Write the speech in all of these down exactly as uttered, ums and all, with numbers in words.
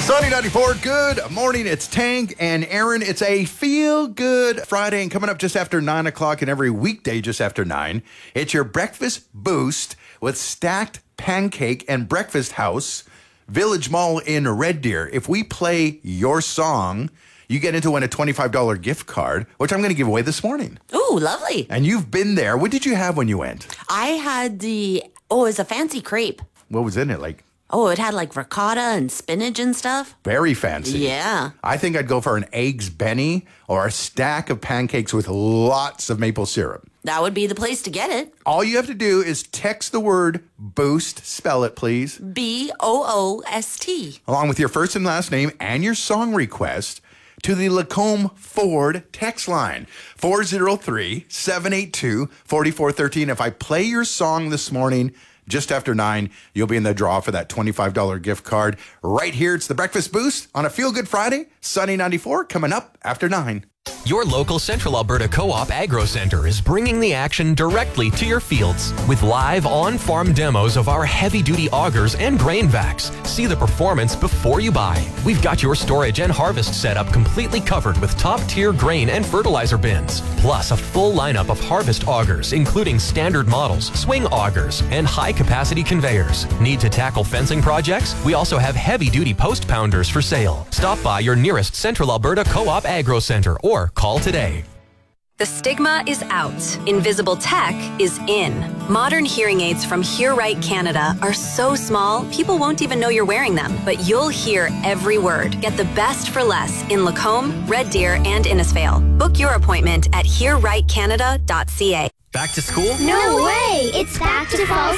Sunny ninety-four, good morning. It's Tank and Aaron. It's a feel-good Friday, and coming up just after nine o'clock and every weekday just after nine, it's your breakfast boost with Stacked Pancake and Breakfast House, Village Mall in Red Deer. If we play your song, you get into win a twenty-five dollars gift card, which I'm going to give away this morning. Ooh, lovely. And you've been there. What did you have when you went? I had the, oh, it was a fancy crepe. What was in it? Like, Oh, it had like ricotta and spinach and stuff. very fancy. Yeah. I think I'd go for an eggs Benny or a stack of pancakes with lots of maple syrup. That would be the place to get it. All you have to do is text the word boost, spell it please, B O O S T. along with your first and last name and your song request to the Lacombe Ford text line, four oh three, seven eight two, four four one three. If I play your song this morning just after nine, you'll be in the draw for that twenty-five dollars gift card. Right here, it's the Breakfast Boost on a Feel Good Friday. Sunny ninety-four coming up after nine. Your local Central Alberta Co-op Agro Center is bringing the action directly to your fields with live on-farm demos of our heavy-duty augers and grain vacs. See the performance before you buy. We've got your storage and harvest setup completely covered with top-tier grain and fertilizer bins, plus a full lineup of harvest augers, including standard models, swing augers, and high-capacity conveyors. Need to tackle fencing projects? We also have heavy-duty post pounders for sale. Stop by your nearest Central Alberta Co-op Agro Center or call today. The stigma is out. Invisible tech is in. Modern hearing aids from Hear Right Canada are so small, people won't even know you're wearing them. But you'll hear every word. Get the best for less in Lacombe, Red Deer, and Innisfail. Book your appointment at hear right canada dot c a. Back to school? No way! It's back to fall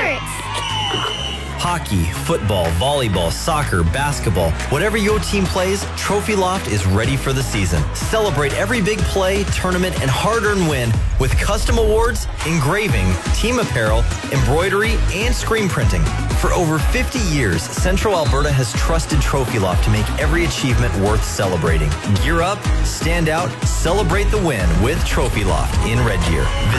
sports! Hockey, football, volleyball, soccer, basketball, whatever your team plays, Trophy Loft is ready for the season. Celebrate every big play, tournament, and hard-earned win with custom awards, engraving, team apparel, embroidery, and screen printing. For over fifty years, Central Alberta has trusted Trophy Loft to make every achievement worth celebrating. Gear up, stand out, celebrate the win with Trophy Loft in Red Deer.